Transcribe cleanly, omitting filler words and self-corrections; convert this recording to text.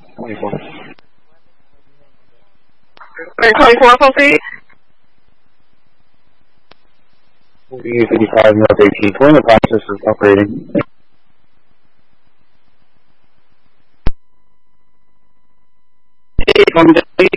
24. 24, Sophie. 55, North 18. Calling the process is operating. From